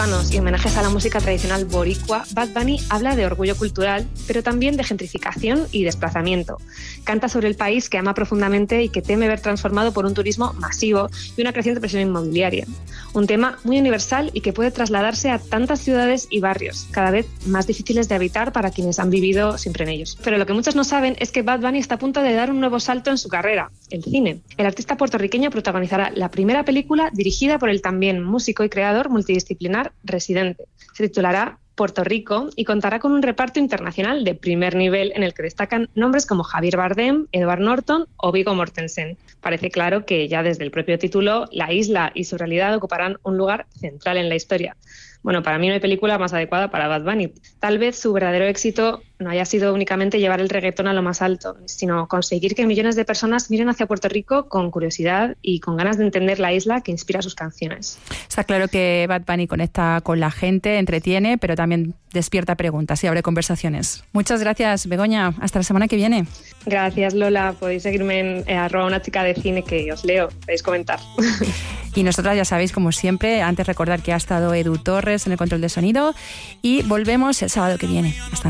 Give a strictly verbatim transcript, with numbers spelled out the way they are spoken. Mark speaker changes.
Speaker 1: y homenajes a la música tradicional boricua, Bad Bunny habla de orgullo cultural, pero también de gentrificación y desplazamiento. Canta sobre el país que ama profundamente y que teme ver transformado por un turismo masivo y una creciente presión inmobiliaria. Un tema muy universal y que puede trasladarse a tantas ciudades y barrios, cada vez más difíciles de habitar para quienes han vivido siempre en ellos. Pero lo que muchos no saben es que Bad Bunny está a punto de dar un nuevo salto en su carrera, el cine. El artista puertorriqueño protagonizará la primera película dirigida por el también músico y creador multidisciplinar Residente. Se titulará Puerto Rico y contará con un reparto internacional de primer nivel en el que destacan nombres como Javier Bardem, Edward Norton o Viggo Mortensen. Parece claro que ya desde el propio título, la isla y su realidad ocuparán un lugar central en la historia. Bueno, para mí no hay película más adecuada para Bad Bunny. Tal vez su verdadero éxito no haya sido únicamente llevar el reggaetón a lo más alto, sino conseguir que millones de personas miren hacia Puerto Rico con curiosidad y con ganas de entender la isla que inspira sus canciones.
Speaker 2: Está claro que Bad Bunny conecta con la gente, entretiene, pero también despierta preguntas y abre conversaciones. Muchas gracias, Begoña. Hasta la semana que viene.
Speaker 1: Gracias, Lola. Podéis seguirme en eh, arroba una chica de cine, que os leo, podéis comentar.
Speaker 2: Y nosotras ya sabéis, como siempre, antes recordar que ha estado Edu Torres en el control de sonido y volvemos el sábado que viene. Hasta